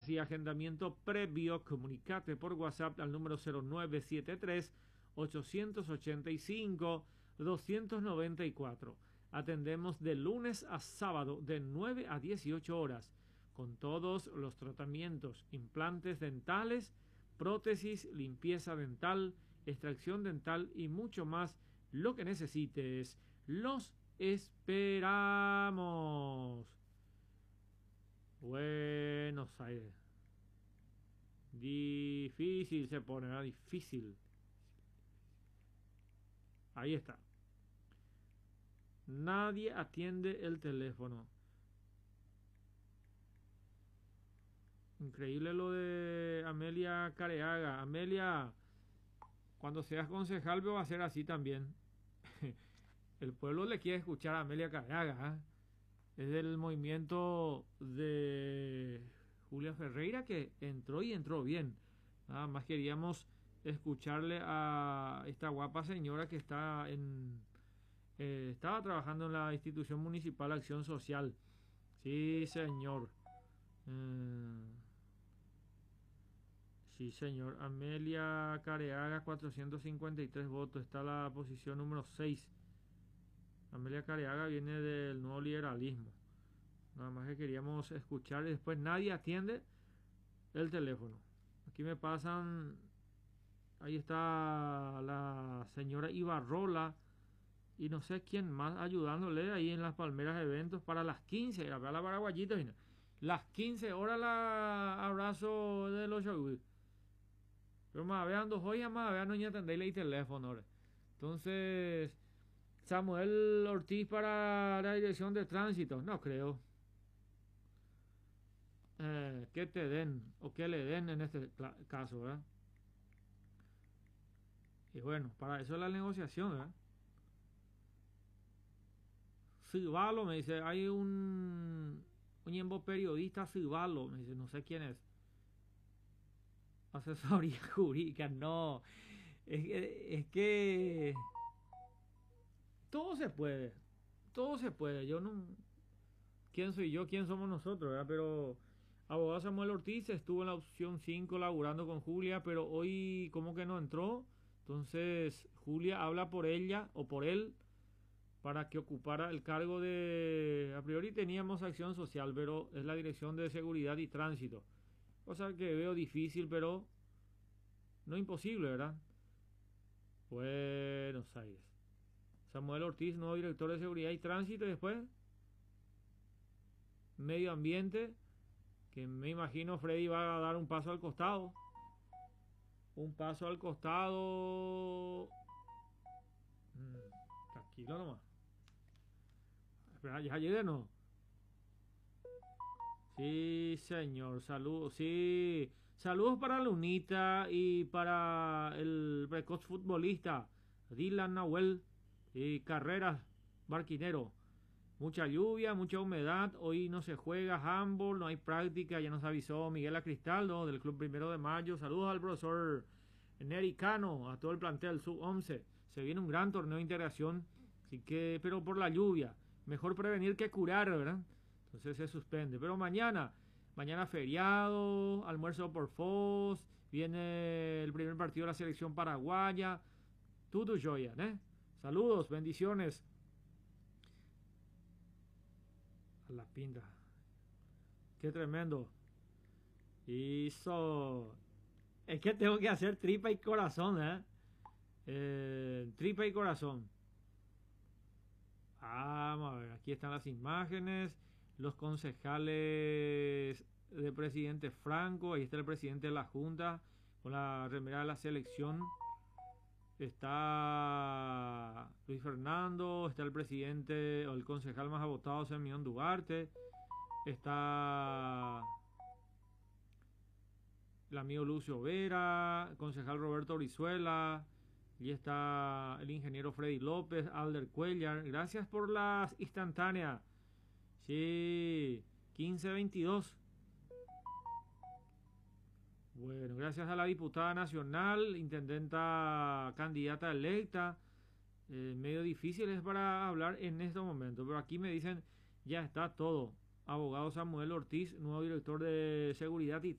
y agendamiento previo, comunicate por WhatsApp al número 0973-885-294. Atendemos de lunes a sábado de 9 a 18 horas con todos los tratamientos, implantes dentales, prótesis, limpieza dental, extracción dental y mucho más. Lo que necesites, los esperamos. Buenos Aires. Difícil se pone, ¿verdad? Difícil. Ahí está. Nadie atiende el teléfono. Increíble lo de Amelia Careaga. Amelia, cuando seas concejal va a ser así también. El pueblo le quiere escuchar a Amelia Careaga, ¿eh? Es del movimiento de Julia Ferreira que entró y entró bien. Nada más queríamos escucharle a esta guapa señora que está estaba trabajando en la institución municipal Acción Social. Sí, señor. Sí, señor. Amelia Careaga, 453 votos. Está la posición número 6. Amelia Careaga viene del nuevo liberalismo. Nada más que queríamos escuchar y después nadie atiende el teléfono. Aquí me pasan. Ahí está la señora Ibarrola y no sé quién más ayudándole ahí en las Palmeras Eventos para las 15. A la paraguayita. Las 15 horas la abrazo de los shows. Pero más vean dos joyas más, vean no ni atenderle el teléfono. Ahora. Entonces, Samuel Ortiz para la dirección de tránsito. No creo. Que te den o que le den en este caso, ¿verdad? Y bueno, para eso es la negociación, ¿verdad? Cibalo me dice, hay un ñembo periodista Cibalo, me dice, no sé quién es. Asesoría jurídica, no. Es que todo se puede. Todo se puede. Yo no. ¿Quién soy yo? ¿Quién somos nosotros? ¿Verdad? Pero abogado Samuel Ortiz estuvo en la opción 5 laburando con Julia, pero hoy como que no entró. Entonces Julia habla por ella o por él para que ocupara el cargo de... A priori teníamos acción social, pero es la dirección de seguridad y tránsito. Cosa que veo difícil, pero no imposible, ¿verdad? Buenos Aires. Samuel Ortiz, nuevo director de seguridad y tránsito, y después medio ambiente, que me imagino Freddy va a dar un paso al costado. Un paso al costado. Tranquilo nomás. Espera, ya llegué, ¿no? Sí, señor, saludos, sí. Saludos para Lunita y para el precoz futbolista Dylan Nahuel y Carreras Barquinero. Mucha lluvia, mucha humedad, hoy no se juega handball, no hay práctica, ya nos avisó Miguel Acristaldo del Club Primero de Mayo. Saludos al profesor Neri Cano, a todo el plantel sub-11. Se viene un gran torneo de integración, así que, pero por la lluvia, mejor prevenir que curar, ¿verdad? Entonces se suspende. Pero mañana feriado, almuerzo por FOS, viene el primer partido de la selección paraguaya. Todo joya, ¿eh? Saludos, bendiciones. A la pinta. Qué tremendo. Hizo. Es que tengo que hacer tripa y corazón, tripa y corazón. Vamos a ver, aquí están las imágenes. Los concejales del presidente Franco. Ahí está el presidente de la Junta con la remera de la selección. Está Luis Fernando. Está el presidente o el concejal más votado, Semillón Duarte. Está el amigo Lucio Vera, el concejal Roberto Brizuela. Y está el ingeniero Freddy López, Alder Cuellar. Gracias por las instantáneas. Sí, 15-22. Bueno, gracias a la diputada nacional, intendenta candidata electa. Medio difícil es para hablar en este momento, pero aquí me dicen ya está todo. Abogado Samuel Ortiz, nuevo director de seguridad y